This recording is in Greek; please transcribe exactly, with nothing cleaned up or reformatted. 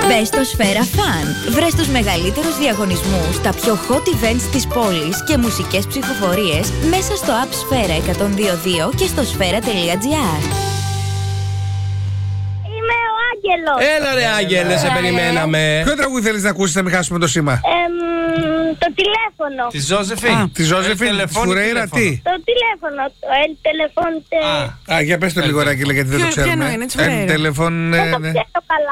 Μπες στο Σφαίρα Fun. Βρες τους μεγαλύτερους διαγωνισμούς, τα πιο hot events της πόλης και μουσικές ψηφοφορίες μέσα στο app Σφαίρα εκατόν δύο δύο και στο σφαίρα τελεία τζι άρ. Είμαι ο Άγγελος. Έλα ρε Άγγελε, σε περιμέναμε. Ποιο τραγούδι θέλεις να ακούσεις να μην χάσουμε το σήμα? Εμ, το τηλέφωνο. Τη Ζώζεφιν. Τη Ζώζεφιν, τη Φουρέιρα, τι? Το τηλέφωνο. Το el teléfono. Α, Α, για πες το λίγο ρε Άγγελε, γιατί δεν το Ποιο- ξέρουμε. ποιο είναι, της El Φουρέιρα. teléfono, ναι, Δεν το ναι. ξέρω καλά.